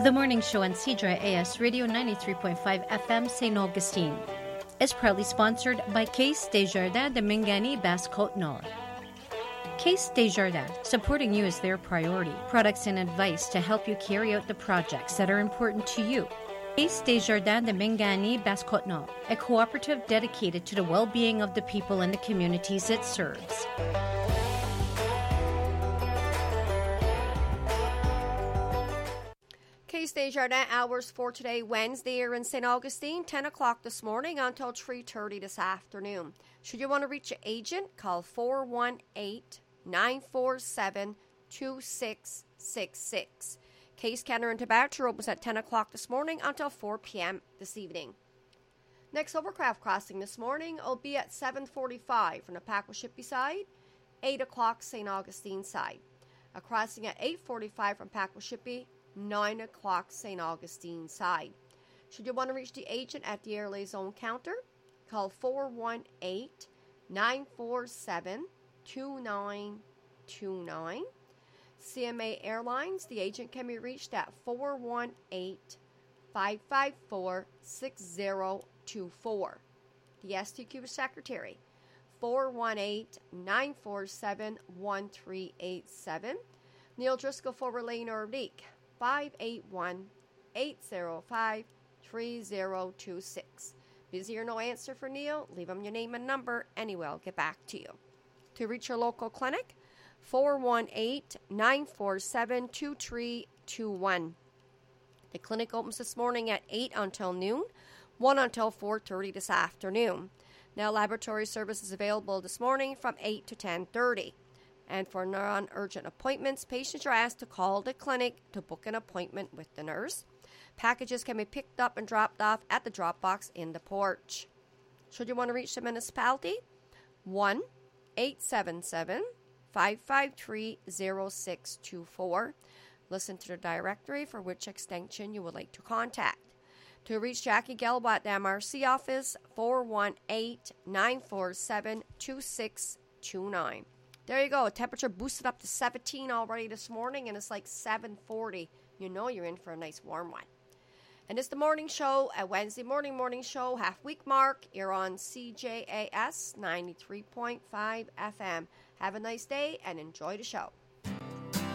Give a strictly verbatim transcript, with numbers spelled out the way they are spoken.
The morning show on C J A S Radio ninety-three point five F M Saint Augustine is proudly sponsored by Caisse Desjardins de Mingani Basse-Côte-Nord. Caisse Desjardins, supporting you is their priority. Products and advice to help you carry out the projects that are important to you. Caisse Desjardins de Mingani Basse-Côte-Nord, a cooperative dedicated to the well-being of the people and the communities it serves. Caisse Desjardins hours for today, Wednesday, here in Saint Augustine, ten o'clock this morning until three thirty this afternoon. Should you want to reach an agent, call four one eight, nine four seven, two six six six. Caisse Canada and Tobacco opens at ten o'clock this morning until four p.m. this evening. Next overcraft crossing this morning will be at seven forty-five from the Paquashippi side, eight o'clock Saint Augustine side. A crossing at eight forty-five from Paquashippi, nine o'clock Saint Augustine side. Should you want to reach the agent at the Air Liaison counter, call four one eight, nine four seven, two nine two nine. C M A Airlines, the agent can be reached at four one eight, five five four, six zero two four. The S T Q Secretary, four one eight, nine four seven, one three eight seven. Neil Driscoll for Relay Nordique, five eight one, eight zero five, three zero two six. Busy or no answer for Neil? Leave him your name and number, and he will get back to you. To reach your local clinic, four one eight, nine four seven, two three two one. The clinic opens this morning at eight until noon, one until four thirty this afternoon. Now, laboratory service is available this morning from eight to ten thirty. And for non-urgent appointments, patients are asked to call the clinic to book an appointment with the nurse. Packages can be picked up and dropped off at the drop box in the porch. Should you want to reach the municipality, one eight seven seven, five five three, zero six two four. Listen to the directory for which extension you would like to contact. To reach Jackie Gelba at the M R C office, four one eight, nine four seven, two six two nine. There you go. Temperature boosted up to seventeen already this morning, and it's like seven forty. You know you're in for a nice warm one. And it's the morning show, a Wednesday morning morning show, half week mark. You're on C J A S ninety-three point five F M. Have a nice day and enjoy the show.